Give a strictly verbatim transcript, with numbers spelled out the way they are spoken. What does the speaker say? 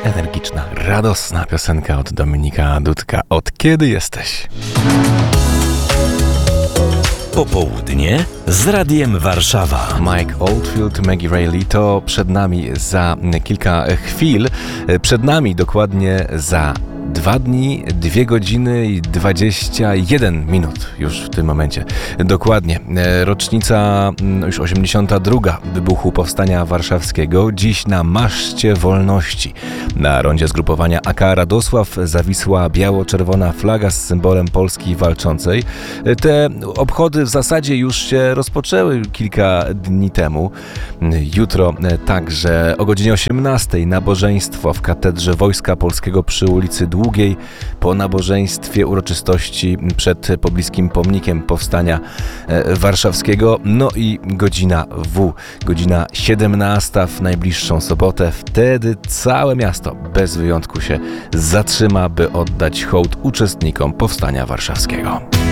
energiczna, radosna piosenka od Dominika Dudka. Od kiedy jesteś? Popołudnie z Radiem Warszawa. Mike Oldfield, Maggie Reilly to przed nami za kilka chwil. Przed nami dokładnie za dwa dni, dwie godziny i dwadzieścia jeden minut już w tym momencie. Dokładnie. Rocznica już osiemdziesiąta druga wybuchu Powstania Warszawskiego. Dziś na maszcie wolności. Na rondzie zgrupowania A K Radosław zawisła biało-czerwona flaga z symbolem Polski walczącej. Te obchody w zasadzie już się rozpoczęły kilka dni temu. Jutro także o godzinie osiemnastej nabożeństwo w Katedrze Wojska Polskiego przy ulicy Długiej. Po nabożeństwie uroczystości przed pobliskim pomnikiem Powstania Warszawskiego. No i godzina W, godzina siedemnasta w najbliższą sobotę. Wtedy całe miasto bez wyjątku się zatrzyma, by oddać hołd uczestnikom Powstania Warszawskiego.